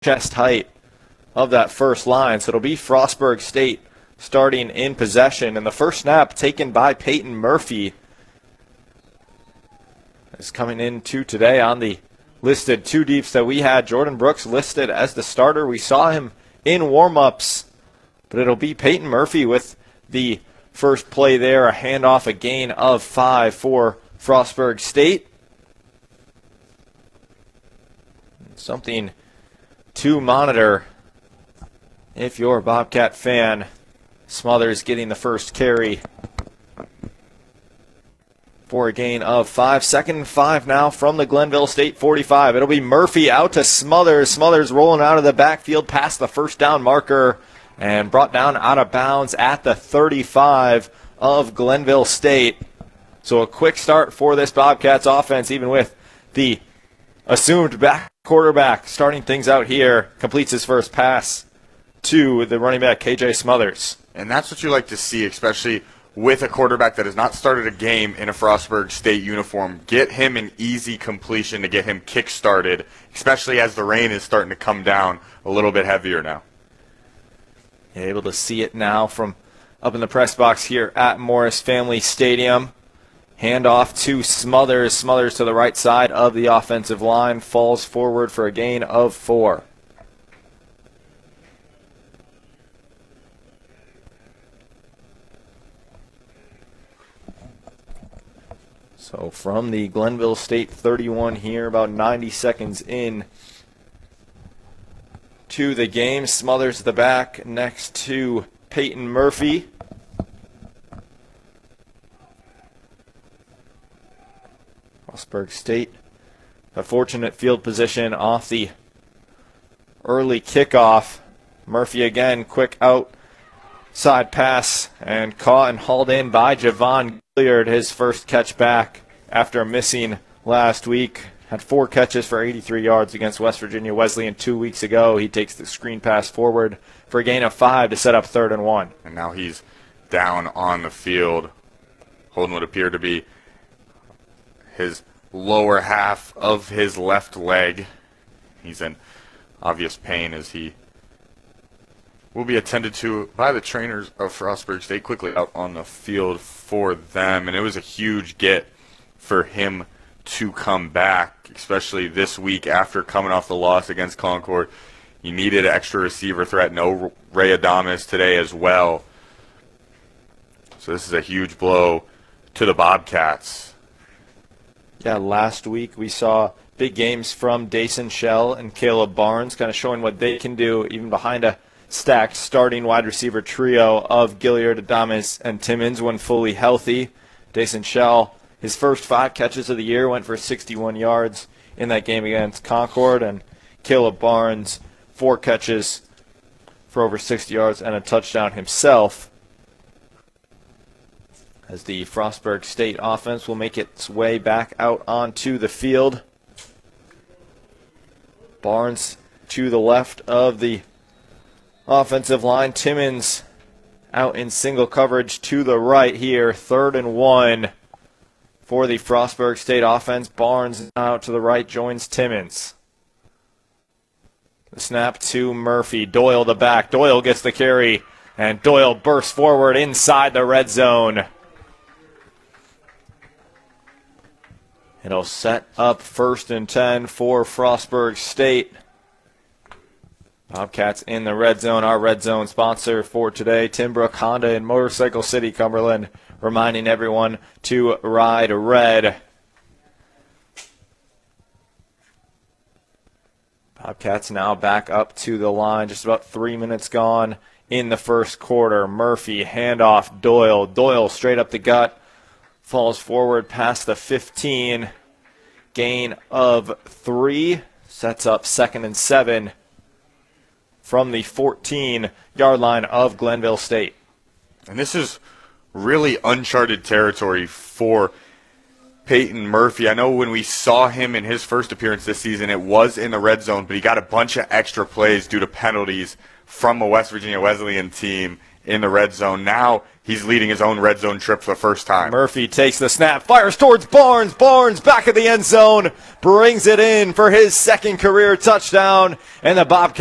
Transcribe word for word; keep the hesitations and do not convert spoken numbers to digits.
chest height of that first line. So it'll be Frostburg State starting in possession. And the first snap taken by Peyton Murphy is coming into today on the listed two deeps that we had. Jordan Brooks listed as the starter. We saw him in warm-ups, but it'll be Peyton Murphy with the first play there, a handoff, a gain of five for Frostburg State. Something to monitor if you're a Bobcat fan. Smothers getting the first carry for a gain of five. Second and five now from the Glenville State forty-five. It'll be Murphy out to Smothers. Smothers rolling out of the backfield past the first down marker and brought down out of bounds at the thirty-five of Glenville State. So a quick start for this Bobcats offense, even with the assumed back quarterback starting things out here. Completes his first pass to the running back, K J Smothers. And that's what you like to see, especially with a quarterback that has not started a game in a Frostburg State uniform. Get him an easy completion to get him kick-started, especially as the rain is starting to come down a little bit heavier now. You're able to see it now from up in the press box here at Morris Family Stadium. Handoff to Smothers. Smothers to the right side of the offensive line. Falls forward for a gain of four. So from the Glenville State thirty-one here, about ninety seconds in to the game. Smothers at the back next to Peyton Murphy. Frostburg State, a fortunate field position off the early kickoff. Murphy again, quick outside pass and caught and hauled in by Javon Gilliard, his first catch back after missing last week. Had four catches for eighty-three yards against West Virginia Wesleyan two weeks ago. He takes the screen pass forward for a gain of five to set up third and one. And now he's down on the field, holding what appeared to be his lower half of his left leg. He's in obvious pain as he will be attended to by the trainers of Frostburg State quickly out on the field for them. And it was a huge get for him to come back, especially this week after coming off the loss against Concord. You needed an extra receiver threat. No Ray Adamas today as well. So this is a huge blow to the Bobcats. Yeah, last week we saw big games from Dayson Shell and Caleb Barnes, kind of showing what they can do even behind a stacked starting wide receiver trio of Gilliard, Adamas, and Timmons when fully healthy. Dayson Shell, his first five catches of the year, went for sixty-one yards in that game against Concord, and Caleb Barnes, four catches for over sixty yards and a touchdown himself. As the Frostburg State offense will make its way back out onto the field. Barnes to the left of the offensive line. Timmons out in single coverage to the right here. Third and one for the Frostburg State offense. Barnes out to the right, joins Timmons. The snap to Murphy. Doyle the back. Doyle gets the carry, and Doyle bursts forward inside the red zone. It'll set up first and ten for Frostburg State. Bobcats in the red zone. Our red zone sponsor for today, Timbrook Honda in Motorcycle City, Cumberland, reminding everyone to ride red. Bobcats now back up to the line. Just about three minutes gone in the first quarter. Murphy, handoff, Doyle. Doyle straight up the gut. Falls forward past the fifteen. Gain of three. Sets up second and seven from the fourteen-yard line of Glenville State. And this is really uncharted territory for Peyton Murphy. I know when we saw him in his first appearance this season, it was in the red zone, but he got a bunch of extra plays due to penalties from a West Virginia Wesleyan team in the red zone. Now he's leading his own red zone trip for the first time. Murphy takes the snap, fires towards Barnes. Barnes back of the end zone, brings it in for his second career touchdown, and the Bobcats